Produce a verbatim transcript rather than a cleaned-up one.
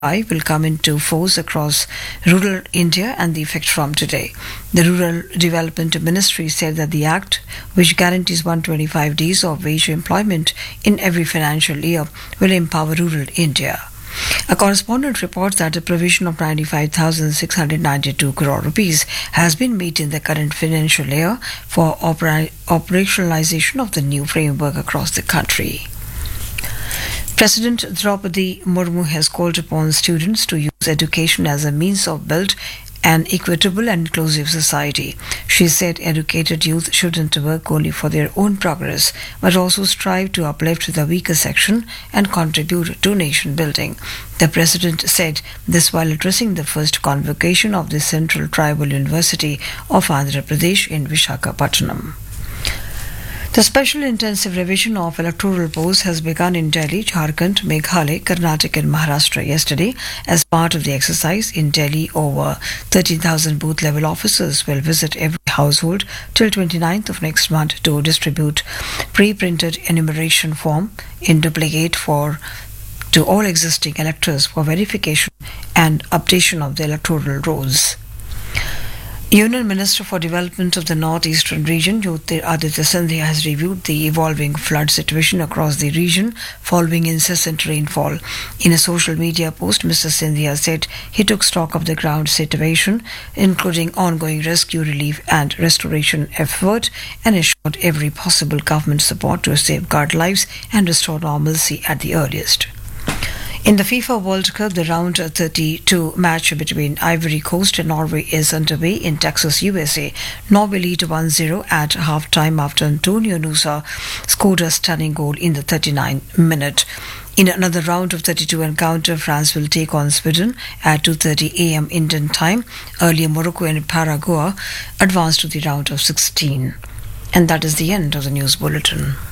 I will come into force across rural India and the effect from today. The Rural Development Ministry said that the Act, which guarantees one hundred twenty-five days of wage employment in every financial year, will empower rural India. A correspondent reports that a provision of ninety-five thousand six hundred ninety-two crore rupees has been made in the current financial year for opera- operationalization of the new framework across the country. President Draupadi Murmu has called upon students to use education as a means of build an equitable and inclusive society. She said educated youth shouldn't work only for their own progress, but also strive to uplift the weaker section and contribute to nation building. The president said this while addressing the first convocation of the Central Tribal University of Andhra Pradesh in Visakhapatnam. The special intensive revision of electoral polls has begun in Delhi, Jharkhand, Meghalaya, Karnataka and Maharashtra yesterday. As part of the exercise in Delhi, over thirty thousand booth-level officers will visit every household till twenty-ninth of next month to distribute pre-printed enumeration form in duplicate for to all existing electors for verification and updation of the electoral rolls. Union Minister for Development of the North-Eastern Region, Jyotiraditya Scindia, has reviewed the evolving flood situation across the region following incessant rainfall. In a social media post, Mister Scindia said he took stock of the ground situation, including ongoing rescue, relief and restoration effort, and assured every possible government support to safeguard lives and restore normalcy at the earliest. In the FIFA World Cup, the round thirty-two match between Ivory Coast and Norway is underway in Texas, U S A. Norway lead one zero at half-time after Antonio Nusa scored a stunning goal in the thirty-ninth minute. In another round of thirty-two encounter, France will take on Sweden at two thirty a.m. Indian time. Earlier, Morocco and Paraguay advanced to the round of sixteen. And that is the end of the news bulletin.